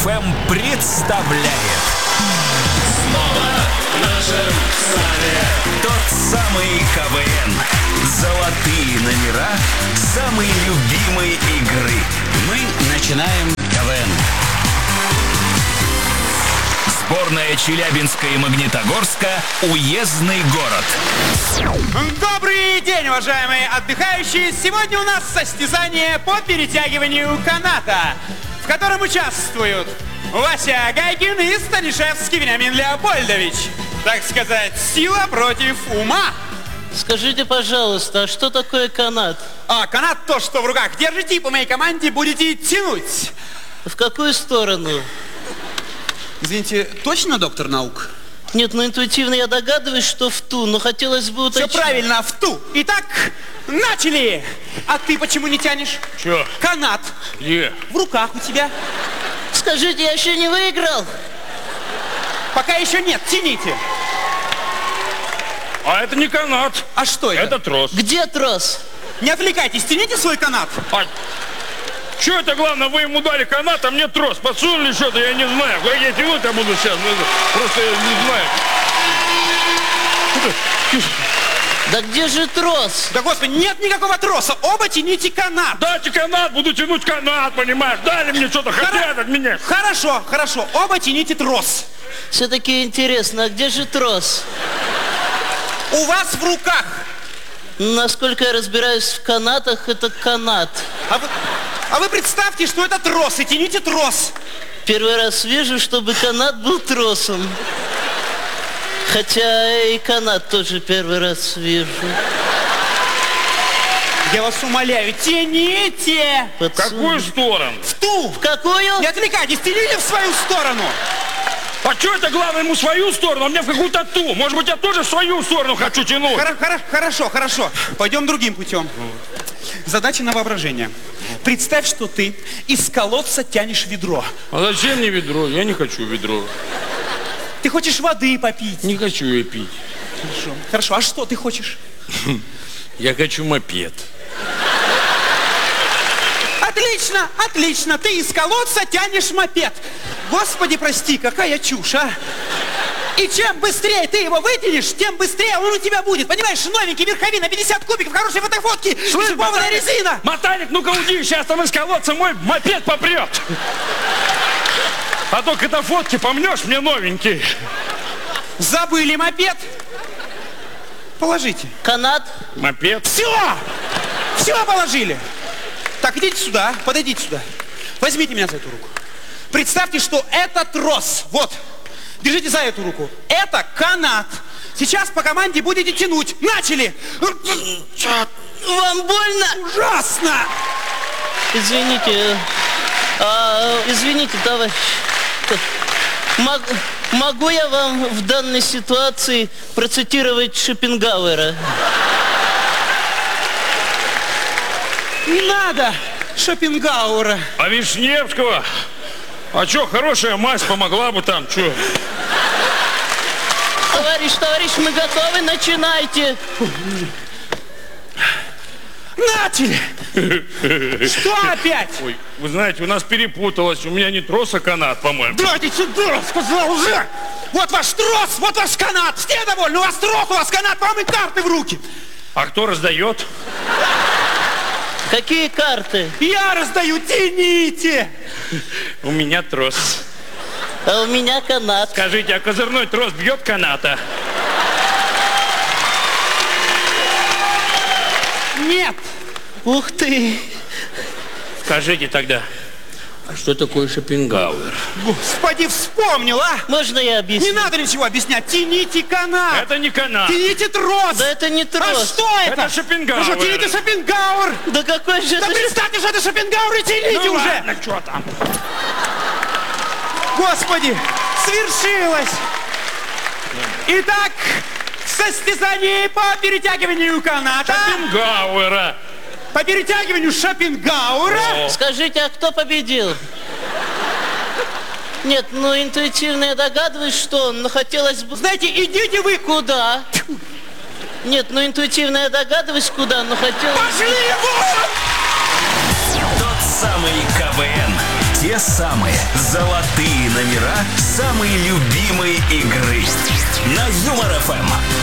ФМ представляет. Снова в нашем стане Тот самый КВН. Золотые номера самой любимой игры. Мы начинаем КВН. Сборная Челябинска и Магнитогорска. Уездный город. Добрый день, уважаемые отдыхающие! Сегодня у нас состязание по перетягиванию каната, в котором участвуют Вася Гайкин и Станишевский Вениамин Леопольдович. Так сказать, сила против ума. Скажите, пожалуйста, а что такое канат? Канат то, что в руках держите, и по моей команде будете тянуть. В какую сторону? Извините, точно доктор наук? Нет, ну интуитивно я догадываюсь, что в ту, но хотелось бы уточнить. Все правильно, в ту. Итак, начали! А ты почему не тянешь? Чё? Канат. Где? В руках у тебя. Скажите, я еще не выиграл? Пока еще нет, тяните. А это не канат. А что это? Это трос. Где трос? Не отвлекайтесь, тяните свой канат. А что это главное? Вы ему дали канат, а мне трос. Подсунули что-то, я не знаю. Как я тянуть-то буду сейчас? Просто я не знаю. Да где же трос? Да господи, нет никакого троса. Оба тяните канат. Дайте канат, буду тянуть канат, понимаешь? Дали мне что-то, хотят от меня. Хорошо, хорошо. Оба тяните трос. Все-таки интересно, а где же трос? У вас в руках. Насколько я разбираюсь в канатах, это канат. А вы представьте, что это трос, и тяните трос. Первый раз вижу, чтобы канат был тросом. Хотя и канат тоже первый раз вижу. Я вас умоляю, тяните. В какую сторону? В ту. В какую? Не отвлекайтесь, тяните в свою сторону. А что это главное ему свою сторону, а мне в какую-то ту? Может быть, я тоже в свою сторону хочу тянуть? Хорошо. Пойдем другим путем. Задача на воображение. Представь, что ты из колодца тянешь ведро. А зачем мне ведро? Я не хочу ведро. Ты хочешь воды попить. Не хочу ее пить. Хорошо. А что ты хочешь? Я хочу мопед. Отлично. Ты из колодца тянешь мопед. Господи, прости, какая чушь, а? И чем быстрее ты его вытянешь, тем быстрее он у тебя будет. Понимаешь, новенький, верховина, 50 кубиков, хорошие фотофотки, шипованная резина. Мотальник, ну-ка уйди, сейчас там из колодца мой мопед попрет. А то когда фотки помнешь, мне новенький. Забыли мопед? Положите. Канат? Мопед? Все положили. Так, идите сюда, подойдите сюда. Возьмите меня за эту руку. Представьте, что это трос. Вот. Держите за эту руку. Это канат. Сейчас по команде будете тянуть. Начали. Вам больно? Ужасно. Извините. Извините, товарищ. Могу я вам в данной ситуации процитировать Шопенгауэра? Не надо Шопенгауэра. А Вишневского? А что, хорошая мазь помогла бы там, что? Товарищ, мы готовы, начинайте. Начали. Что опять? Ой, вы знаете, у нас перепуталось, у меня не трос, а канат, по-моему. Дайте сюда, сказал уже. Вот ваш трос, вот ваш канат. Все довольны, у вас трос, у вас канат, вам и карты в руки. А кто раздает? Какие карты? Я раздаю, тяните. У меня трос. А у меня канат. Скажите, а козырной трос бьет каната? Нет. Ух ты. Скажите тогда, а что такое Шопенгауэр? Господи, вспомнил, а? Можно я объясню? Не надо ничего объяснять. Тяните канат. Это не канат. Тяните трос. Да это не трос. А что это? Это Шопенгауэр. Ну что, тяните Шопенгауэр. Да какой же Да это... представьте, что это Шопенгауэр, и тяните Ну уже. ладно, что там? Господи, свершилось. Итак, состязание по перетягиванию каната. Шопенгауэра. По перетягиванию Шопенгауэра. Скажите, а кто победил? Нет, ну интуитивно я догадываюсь, что он, но хотелось бы... Знаете, идите вы. Куда? Нет, ну интуитивно я догадываюсь, куда, но хотелось... Пошли вон! Тот самый КВН. Те самые золотые номера самой любимой игры. На Юмор ФМ.